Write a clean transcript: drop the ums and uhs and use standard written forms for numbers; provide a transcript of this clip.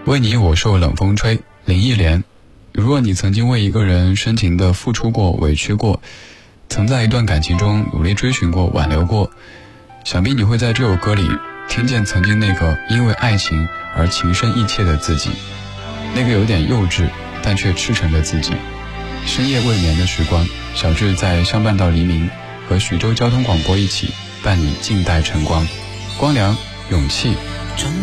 为你我受冷风吹，林忆莲。如果你曾经为一个人深情地付出过、委屈过，曾在一段感情中努力追寻过、挽留过，想必你会在这首歌里听见曾经那个因为爱情而情深意切的自己，那个有点幼稚但却赤诚的自己。深夜未眠的时光，小智在相伴到黎明，和徐州交通广播一起伴你静待晨光。光良，勇气。